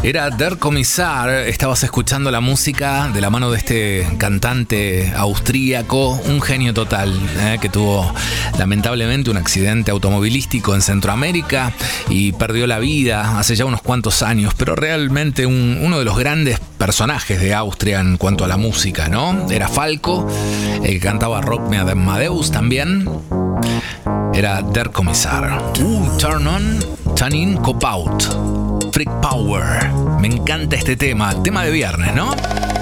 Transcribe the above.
Era Der Kommissar, estabas escuchando la música de la mano de este cantante austríaco, un genio total, que tuvo lamentablemente un accidente automovilístico en Centroamérica y perdió la vida hace ya unos cuantos años, pero realmente uno de los grandes personajes de Austria en cuanto a la música, ¿no? Era Falco, el que cantaba Rock Me Amadeus también. Era Der Kommissar. Turn On, Turn In, Cop Out. Freak Power. Me encanta este tema de viernes, ¿no?